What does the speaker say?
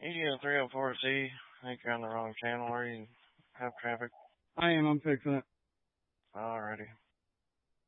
EDO 304C, I think you're on the wrong channel. Are you have traffic? I am. I'm fixing it. Alrighty.